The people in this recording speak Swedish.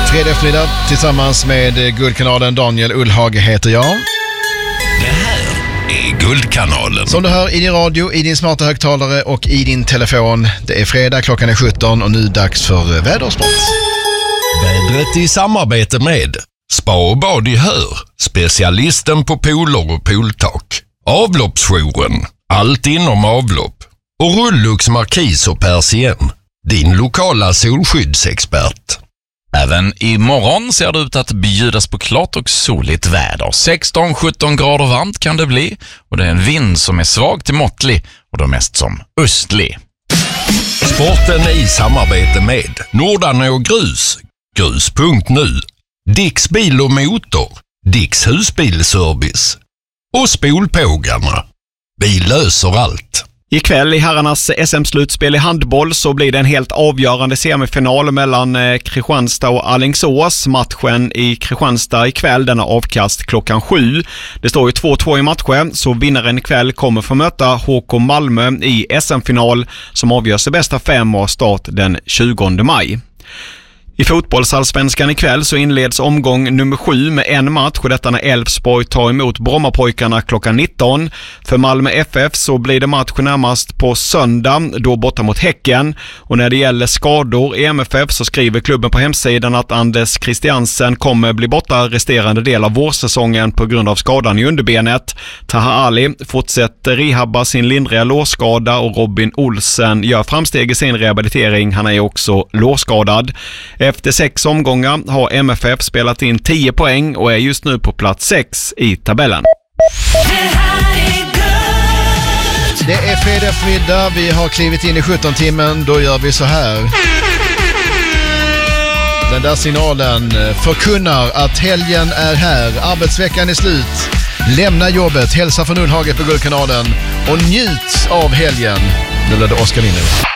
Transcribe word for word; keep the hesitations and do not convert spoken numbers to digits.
Fredag eftermiddag tillsammans med Guldkanalen. Daniel Ullhag heter jag. Det här är Guldkanalen. Som du hör i din radio, i din smarta högtalare och i din telefon. Det är fredag, klockan är sjutton och nu dags för vädersport. Vädret i samarbete med Spa och bad i Hör, specialisten på pooler och pooltak. Avloppsjouren, allt inom avlopp. Och Rullux Markis och Persien, din lokala solskyddsexpert. Även imorgon ser det ut att bjudas på klart och soligt väder. sexton sjutton grader varmt kan det bli och det är en vind som är svag till måttlig och då mest som östlig. Sporten i samarbete med Nordanå Grus, grus punkt nu, Dicks bil och motor, Dicks husbilservice och Spolpågarna. Vi löser allt. Ikväll i herrarnas S M-slutspel i handboll så blir det en helt avgörande semifinal mellan Kristianstad och Alingsås. Matchen i Kristianstad ikväll, den är avkast klockan sju. Det står ju två två i matchen, så vinnaren ikväll kommer få möta H K Malmö i S M-final som avgörs i bästa fem och start den tjugonde maj. I fotbollsallsvenskan ikväll så inleds omgång nummer sju med en match och detta när Elfsborg tar emot Brommapojkarna klockan nitton. För Malmö F F så blir det match närmast på söndag, då borta mot Häcken. Och när det gäller skador i M F F så skriver klubben på hemsidan att Anders Christiansen kommer bli borta resterande del av vårsäsongen på grund av skadan i underbenet. Taha Ali fortsätter rehabba sin lindriga lårskada och Robin Olsen gör framsteg i sin rehabilitering. Han är också lårskadad. Efter sex omgångar har M F F spelat in tio poäng och är just nu på plats sex i tabellen. Det är fredag eftermiddag, vi har klivit in i sjutton-timmen, då gör vi så här. Den där signalen förkunnar att helgen är här, arbetsveckan är slut. Lämna jobbet, hälsa från Ullhaget på Guldkanalen och njut av helgen. Nu blir det Oskar Lindgren.